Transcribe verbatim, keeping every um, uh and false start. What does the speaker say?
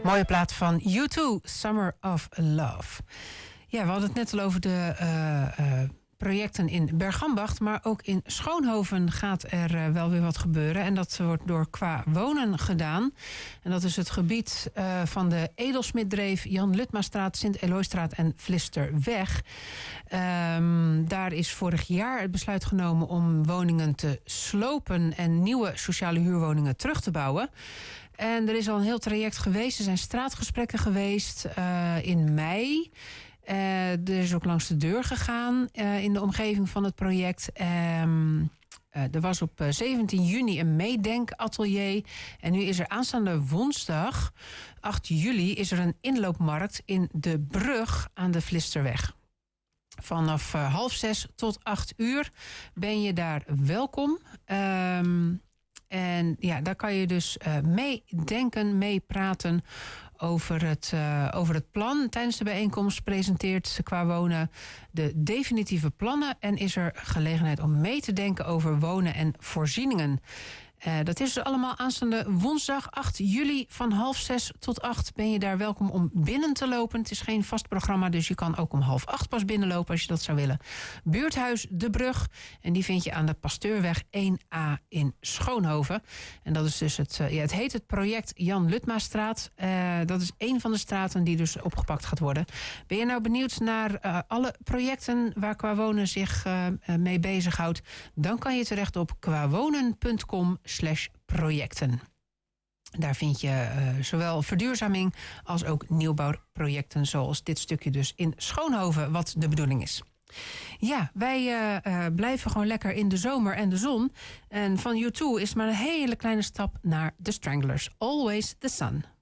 Mooie plaat van U twee, Summer of Love. Ja, we hadden het net al over de uh, uh, projecten in Bergambacht, maar ook in Schoonhoven gaat er uh, wel weer wat gebeuren. En dat wordt door Qua Wonen gedaan. En dat is het gebied uh, van de Edelsmidreef, Jan Lutmastraat, Sint-Eloystraat en Vlisterweg. Um, daar is vorig jaar het besluit genomen om woningen te slopen en nieuwe sociale huurwoningen terug te bouwen. En er is al een heel traject geweest. Er zijn straatgesprekken geweest uh, in mei. Uh, er is ook langs de deur gegaan uh, in de omgeving van het project. Um, uh, er was op zeventien juni een meedenkatelier. En nu is er aanstaande woensdag, acht juli, is er een inloopmarkt in de Brug aan de Vlisterweg. Vanaf uh, half zes tot acht uur ben je daar welkom. Um, En ja, daar kan je dus uh, meedenken, meepraten over het, uh, over het plan. Tijdens de bijeenkomst presenteert Qua Wonen de definitieve plannen en is er gelegenheid om mee te denken over wonen en voorzieningen. Uh, dat is dus allemaal aanstaande woensdag acht juli van half zes tot acht ben je daar welkom om binnen te lopen. Het is geen vast programma, dus je kan ook om half acht pas binnenlopen als je dat zou willen. Buurthuis De Brug en die vind je aan de Pasteurweg één A in Schoonhoven. En dat is dus het, uh, ja, het heet het project Jan Lutmastraat. Uh, dat is één van de straten die dus opgepakt gaat worden. Ben je nou benieuwd naar uh, alle projecten waar Qua Wonen zich uh, mee bezighoudt? Dan kan je terecht op kwawonen punt com slash projecten. Daar vind je uh, zowel verduurzaming als ook nieuwbouwprojecten zoals dit stukje dus in Schoonhoven, wat de bedoeling is. Ja, wij uh, uh, blijven gewoon lekker in de zomer en de zon. En van U twee is maar een hele kleine stap naar The Stranglers. Always the Sun.